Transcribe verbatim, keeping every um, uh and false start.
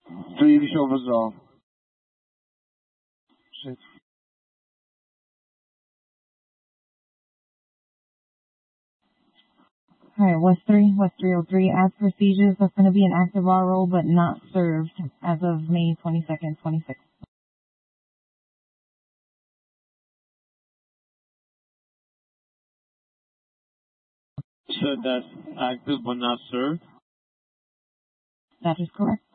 three show resolve. Shit. Alright, West three, West three oh three. As procedures, that's going to be an active R O, but not served as of May twenty-second, twenty-sixth. So that's active but not served? That is correct.